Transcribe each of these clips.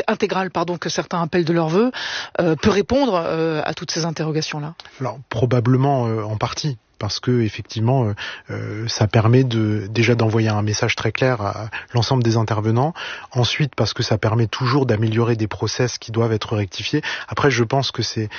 intégrale, que certains appellent de leur vœu, peut répondre à toutes ces interrogations-là? Alors probablement en partie. Parce que effectivement, ça permet déjà d'envoyer un message très clair à l'ensemble des intervenants. Ensuite, parce que ça permet toujours d'améliorer des process qui doivent être rectifiés. Après, je pense que c'est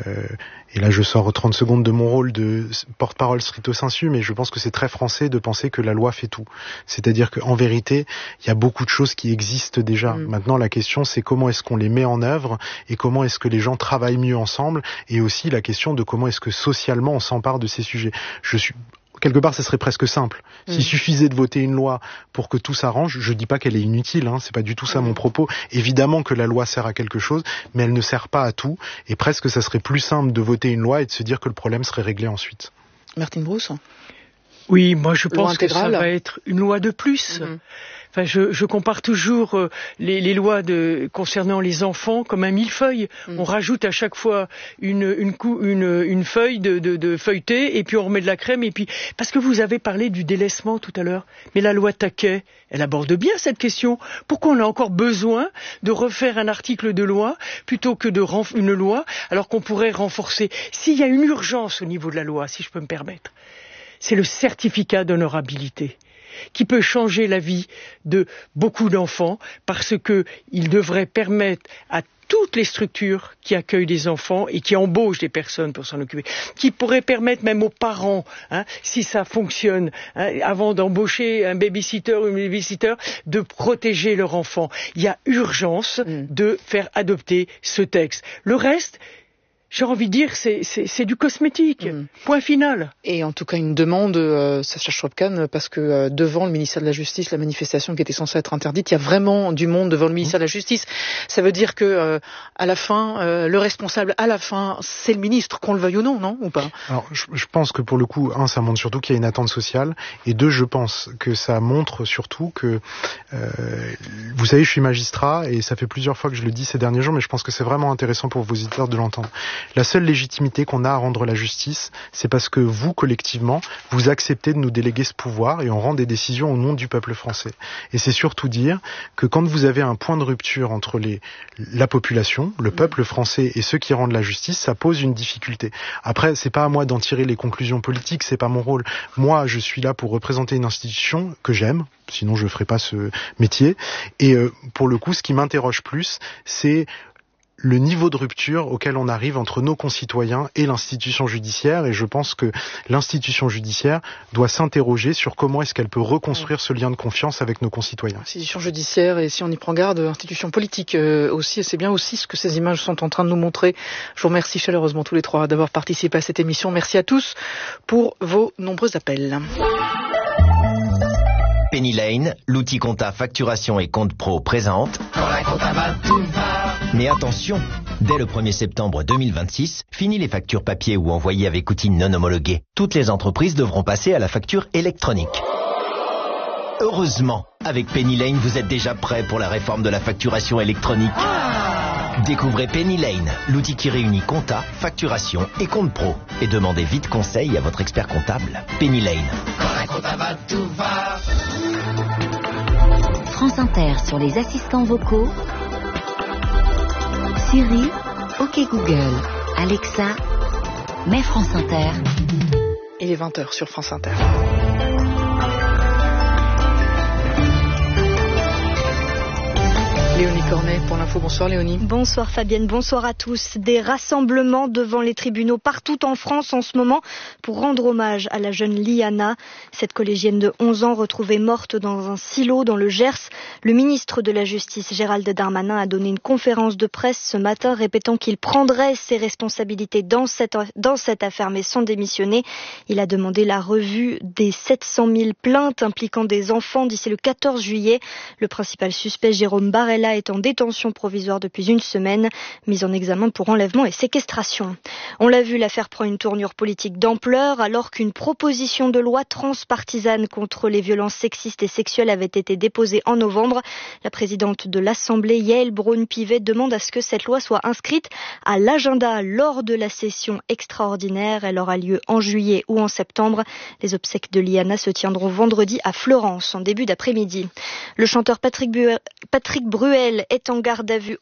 et là je sors 30 secondes de mon rôle de porte-parole stricto sensu, mais je pense que c'est très français de penser que la loi fait tout. C'est-à-dire qu'en vérité, il y a beaucoup de choses qui existent déjà. Maintenant, la question, c'est comment est-ce qu'on les met en œuvre et comment est-ce que les gens travaillent mieux ensemble, et aussi la question de comment est-ce que socialement on s'empare de ces sujets. Quelque part, ça serait presque simple. S'il suffisait de voter une loi pour que tout s'arrange, je dis pas qu'elle est inutile, c'est pas du tout ça mon propos. Évidemment que la loi sert à quelque chose, mais elle ne sert pas à tout, et presque ça serait plus simple de voter une loi et de se dire que le problème serait réglé ensuite. Martine Brousse? Oui, moi je pense que ça va être une loi de plus. Enfin, je compare toujours les lois concernant les enfants comme un millefeuille. On rajoute à chaque fois une feuille de feuilleté, et puis on remet de la crème, et puis parce que vous avez parlé du délaissement tout à l'heure, mais la loi Taquet, elle aborde bien cette question. Pourquoi on a encore besoin de refaire un article de loi plutôt que une loi, alors qu'on pourrait renforcer? S'il y a une urgence au niveau de la loi, si je peux me permettre, c'est le certificat d'honorabilité, qui peut changer la vie de beaucoup d'enfants, parce que il devrait permettre à toutes les structures qui accueillent des enfants et qui embauchent des personnes pour s'en occuper, qui pourrait permettre même aux parents, si ça fonctionne, avant d'embaucher un babysitter ou une babysitter, de protéger leur enfant. Il y a urgence de faire adopter ce texte. Le reste, j'ai envie de dire, c'est du cosmétique. Point final. Et en tout cas, une demande, Sacha Stroop-Kahn, parce que devant le ministère de la Justice, la manifestation qui était censée être interdite, il y a vraiment du monde devant le ministère de la Justice. Ça veut dire que, à la fin, le responsable, à la fin, c'est le ministre, qu'on le veuille ou non, non, ou pas? Alors, je pense que pour le coup, ça montre surtout qu'il y a une attente sociale, et deux, je pense que ça montre surtout que, vous savez, je suis magistrat, et ça fait plusieurs fois que je le dis ces derniers jours, mais je pense que c'est vraiment intéressant pour vos auditeurs de l'entendre. La seule légitimité qu'on a à rendre la justice, c'est parce que vous, collectivement, vous acceptez de nous déléguer ce pouvoir, et on rend des décisions au nom du peuple français. Et c'est surtout dire que quand vous avez un point de rupture entre la population, le peuple français, et ceux qui rendent la justice, ça pose une difficulté. Après, c'est pas à moi d'en tirer les conclusions politiques, c'est pas mon rôle. Moi, je suis là pour représenter une institution que j'aime, sinon je ferais pas ce métier. Et pour le coup, ce qui m'interroge plus, c'est le niveau de rupture auquel on arrive entre nos concitoyens et l'institution judiciaire, et je pense que l'institution judiciaire doit s'interroger sur comment est-ce qu'elle peut reconstruire ce lien de confiance avec nos concitoyens. Institution judiciaire, et si on y prend garde, institution politique aussi, et c'est bien aussi ce que ces images sont en train de nous montrer. Je vous remercie chaleureusement tous les trois d'avoir participé à cette émission. Merci à tous pour vos nombreux appels. Penny Lane, l'outil compta facturation et compte pro présente. Quand la compta va, tout va. Mais attention, dès le 1er septembre 2026, fini les factures papier ou envoyées avec outils non homologués. Toutes les entreprises devront passer à la facture électronique. Heureusement, avec Penny Lane, vous êtes déjà prêt pour la réforme de la facturation électronique. Découvrez Penny Lane, l'outil qui réunit compta, facturation et compte pro. Et demandez vite conseil à votre expert comptable. Penny Lane. Quand la compta va, tout va. France Inter sur les assistants vocaux. Siri, OK Google, Alexa, mets France Inter. Il est 20h sur France Inter. Léonie Cornet pour l'info. Bonsoir Léonie. Bonsoir Fabienne, bonsoir à tous. Des rassemblements devant les tribunaux partout en France en ce moment pour rendre hommage à la jeune Liana. Cette collégienne de 11 ans retrouvée morte dans un silo dans le Gers. Le ministre de la Justice Gérald Darmanin a donné une conférence de presse ce matin répétant qu'il prendrait ses responsabilités dans cette affaire mais sans démissionner. Il a demandé la revue des 700 000 plaintes impliquant des enfants d'ici le 14 juillet. Le principal suspect Jérôme Barella est en détention provisoire depuis une semaine, mis en examen pour enlèvement et séquestration. On l'a vu, l'affaire prend une tournure politique d'ampleur alors qu'une proposition de loi transpartisane contre les violences sexistes et sexuelles avait été déposée en novembre. La présidente de l'Assemblée, Yaël Braun-Pivet, demande à ce que cette loi soit inscrite à l'agenda lors de la session extraordinaire. Elle aura lieu en juillet ou en septembre. Les obsèques de Liana se tiendront vendredi à Florence en début d'après-midi. Le chanteur Patrick Bruel est en garde à vue